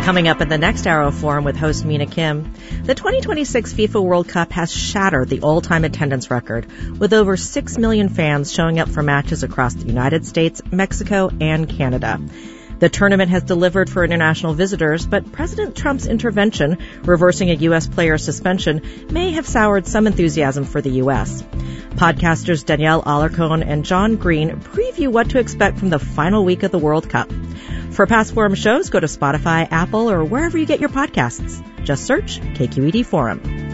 Coming up in the next Arrow Forum with host Mina Kim, the 2026 FIFA World Cup has shattered the all-time attendance record, with over 6 million fans showing up for matches across the United States, Mexico, and Canada. The tournament has delivered for international visitors, but President Trump's intervention, reversing a U.S. player's suspension, may have soured some enthusiasm for the U.S. Podcasters Danielle Alarcon and John Green preview what to expect from the final week of the World Cup. For past forum shows, go to Spotify, Apple, or wherever you get your podcasts. Just search KQED Forum.